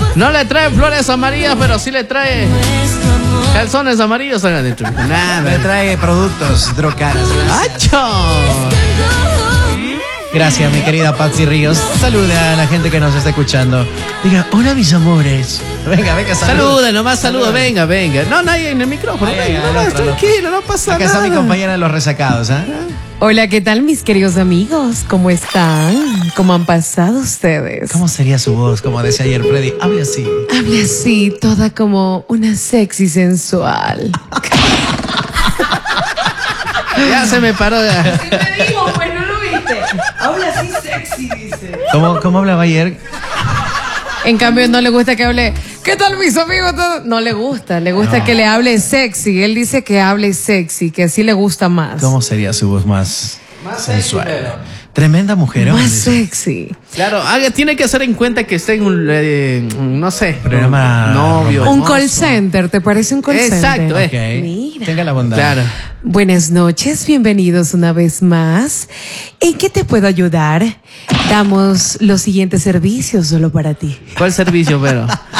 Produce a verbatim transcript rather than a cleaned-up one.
No le trae flores amarillas, pero sí le trae calzones amarillos adentro. Nada, le trae productos drogados. ¡Acho! Gracias, mi querida Patsy Ríos. Saluda a la gente que nos está escuchando. Diga, hola, mis amores. Venga, venga, saluda. Saluda, nomás saluda, venga, venga. No, nadie en el micrófono. Ay, Venga, ay, nomás, otro, tranquilo, no pasa Acá nada. está mi compañera de los resacados, ¿ah? ¿eh? Hola, ¿qué tal mis queridos amigos? ¿Cómo están? ¿Cómo han pasado ustedes? ¿Cómo sería su voz? Como decía ayer Freddy, hable así. Habla así, toda como una sexy sensual. Ya se me paró. Ya. Sí te digo, pues no lo viste. Habla así sexy, dice. ¿Cómo, cómo hablaba ayer? En cambio, no le gusta que hable. ¿Qué tal, mis amigos? No le gusta, le gusta No. que le hable sexy. Él dice que hable sexy, que así le gusta más. ¿Cómo sería su voz más, Más sensual? sexy, pero. Tremenda mujer. Más sexy. Claro, haga- tiene que hacer en cuenta que esté en un, eh, no sé, Programa novio. Un hermoso. call center, ¿te parece un call Exacto, center? eh. Ok. Mira. Tenga la bondad. Claro. Buenas noches, bienvenidos una vez más. ¿En qué te puedo ayudar? Damos los siguientes servicios solo para ti. ¿Cuál servicio, pero?